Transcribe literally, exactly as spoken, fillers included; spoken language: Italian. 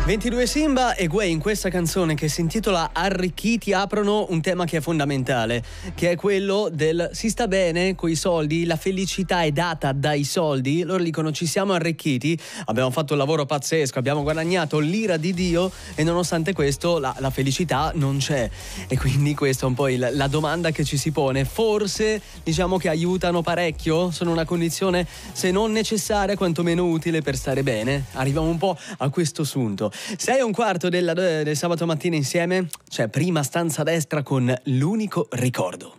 ventidue Simba e Guay in questa canzone che si intitola Arricchiti aprono un tema che è fondamentale, che è quello del si sta bene coi soldi, la felicità è data dai soldi. Loro dicono ci siamo arricchiti, abbiamo fatto un lavoro pazzesco, abbiamo guadagnato l'ira di Dio e nonostante questo la, la felicità non c'è, e quindi questa è un po' il, la domanda che ci si pone. Forse diciamo che aiutano parecchio, sono una condizione se non necessaria quantomeno utile per stare bene. Arriviamo un po' a questo sunto. Sei e un quarto della, del sabato mattina insieme, c'è Prima stanza destra con L'unico ricordo.